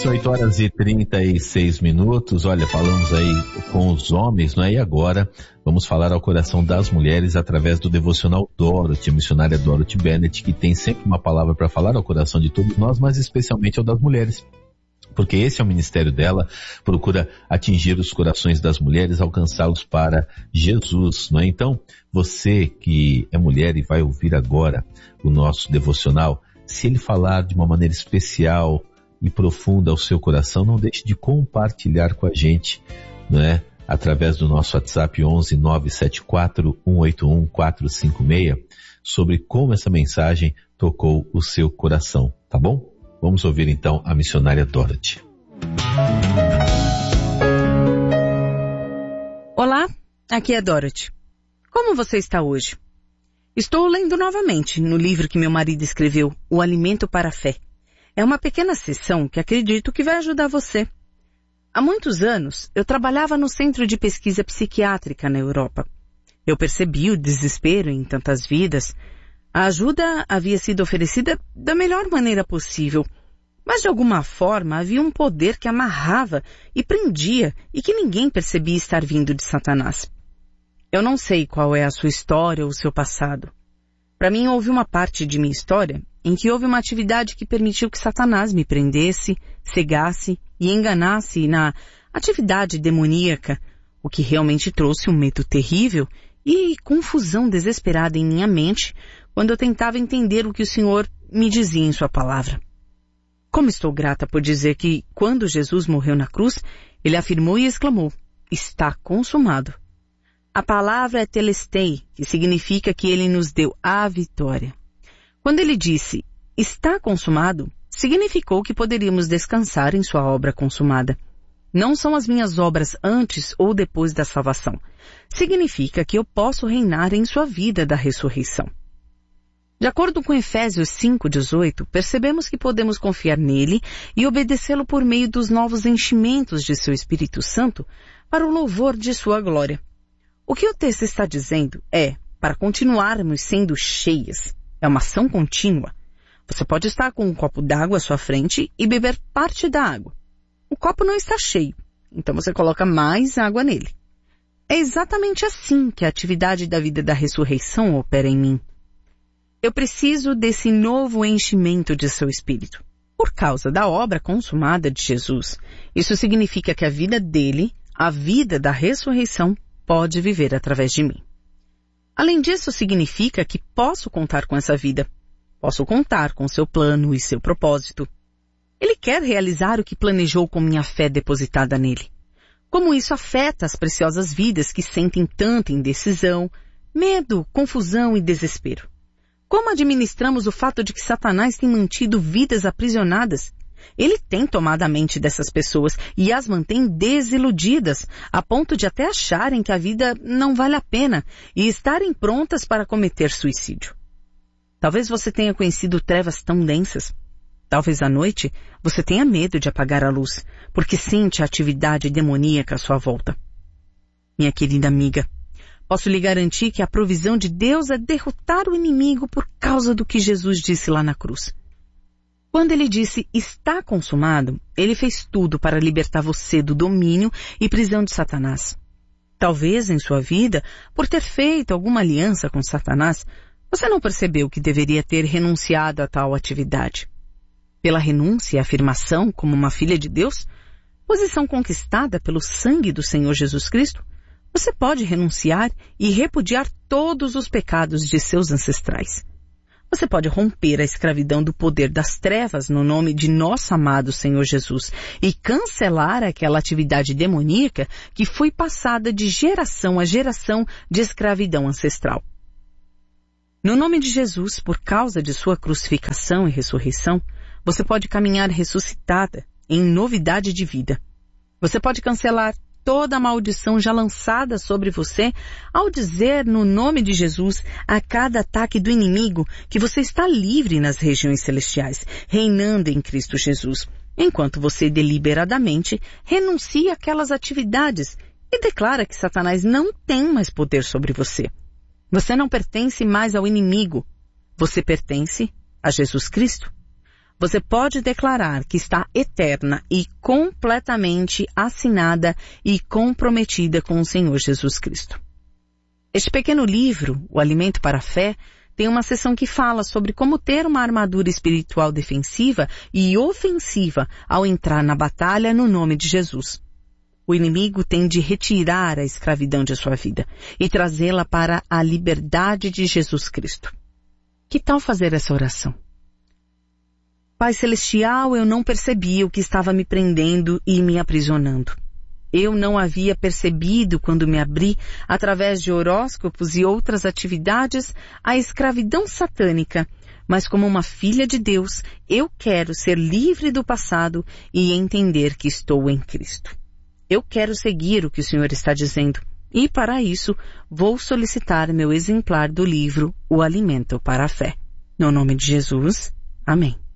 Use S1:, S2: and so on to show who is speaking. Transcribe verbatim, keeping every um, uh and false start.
S1: são oito horas e trinta e seis minutos. Olha, falamos aí com os homens, não é? E agora vamos falar ao coração das mulheres através do devocional Dorothy, a missionária Dorothy Bennett, que tem sempre uma palavra para falar ao coração de todos nós, mas especialmente ao das mulheres. Porque esse é o ministério dela, procura atingir os corações das mulheres, alcançá-los para Jesus, não é? Então, você que é mulher e vai ouvir agora o nosso devocional, se ele falar de uma maneira especial e profunda ao seu coração, não deixe de compartilhar com a gente, né? Através do nosso WhatsApp onze nove sete quatro um oito um quatro cinco seis, sobre como essa mensagem tocou o seu coração, tá bom? Vamos ouvir então a missionária Dorothy.
S2: Olá, aqui é Dorothy. Como você está hoje? Estou lendo novamente no livro que meu marido escreveu, O Alimento para a Fé. É uma pequena sessão que acredito que vai ajudar você. Há muitos anos, eu trabalhava no Centro de Pesquisa Psiquiátrica na Europa. Eu percebi o desespero em tantas vidas. A ajuda havia sido oferecida da melhor maneira possível, mas de alguma forma havia um poder que amarrava e prendia e que ninguém percebia estar vindo de Satanás. Eu não sei qual é a sua história ou o seu passado. Para mim, houve uma parte de minha história em que houve uma atividade que permitiu que Satanás me prendesse, cegasse e enganasse na atividade demoníaca, o que realmente trouxe um medo terrível e confusão desesperada em minha mente quando eu tentava entender o que o Senhor me dizia em sua palavra. Como estou grata por dizer que, quando Jesus morreu na cruz, ele afirmou e exclamou, está consumado. A palavra é telestei, que significa que ele nos deu a vitória. Quando ele disse, está consumado, significou que poderíamos descansar em sua obra consumada. Não são as minhas obras antes ou depois da salvação. Significa que eu posso reinar em sua vida da ressurreição. De acordo com Efésios cinco, dezoito, percebemos que podemos confiar nele e obedecê-lo por meio dos novos enchimentos de seu Espírito Santo para o louvor de sua glória. O que o texto está dizendo é, para continuarmos sendo cheias, é uma ação contínua. Você pode estar com um copo d'água à sua frente e beber parte da água. O copo não está cheio, então você coloca mais água nele. É exatamente assim que a atividade da vida da ressurreição opera em mim. Eu preciso desse novo enchimento de seu espírito. Por causa da obra consumada de Jesus, isso significa que a vida dele, a vida da ressurreição, pode viver através de mim. Além disso, significa que posso contar com essa vida. Posso contar com seu plano e seu propósito. Ele quer realizar o que planejou com minha fé depositada nele. Como isso afeta as preciosas vidas que sentem tanta indecisão, medo, confusão e desespero. Como administramos o fato de que Satanás tem mantido vidas aprisionadas? Ele tem tomado a mente dessas pessoas e as mantém desiludidas, a ponto de até acharem que a vida não vale a pena e estarem prontas para cometer suicídio. Talvez você tenha conhecido trevas tão densas. Talvez à noite você tenha medo de apagar a luz, porque sente a atividade demoníaca à sua volta. Minha querida amiga, posso lhe garantir que a provisão de Deus é derrotar o inimigo por causa do que Jesus disse lá na cruz. Quando ele disse, está consumado, ele fez tudo para libertar você do domínio e prisão de Satanás. Talvez em sua vida, por ter feito alguma aliança com Satanás, você não percebeu que deveria ter renunciado a tal atividade. Pela renúncia e afirmação como uma filha de Deus, posição conquistada pelo sangue do Senhor Jesus Cristo, você pode renunciar e repudiar todos os pecados de seus ancestrais. Você pode romper a escravidão do poder das trevas no nome de nosso amado Senhor Jesus e cancelar aquela atividade demoníaca que foi passada de geração a geração de escravidão ancestral. No nome de Jesus, por causa de sua crucificação e ressurreição, você pode caminhar ressuscitada em novidade de vida. Você pode cancelar toda a maldição já lançada sobre você ao dizer no nome de Jesus a cada ataque do inimigo que você está livre nas regiões celestiais, reinando em Cristo Jesus, enquanto você deliberadamente renuncia àquelas atividades e declara que Satanás não tem mais poder sobre você. Você não pertence mais ao inimigo, você pertence a Jesus Cristo. você pode declarar que está eterna e completamente assinada e comprometida com o Senhor Jesus Cristo. Este pequeno livro, O Alimento para a Fé, tem uma seção que fala sobre como ter uma armadura espiritual defensiva e ofensiva ao entrar na batalha no nome de Jesus. O inimigo tem de retirar a escravidão de sua vida e trazê-la para a liberdade de Jesus Cristo. Que tal fazer essa oração? Pai Celestial, eu não percebi o que estava me prendendo e me aprisionando. Eu não havia percebido quando me abri, através de horóscopos e outras atividades, a escravidão satânica, mas como uma filha de Deus, eu quero ser livre do passado e entender que estou em Cristo. Eu quero seguir o que o Senhor está dizendo e, para isso, vou solicitar meu exemplar do livro O Alimento para a Fé. No nome de Jesus, amém.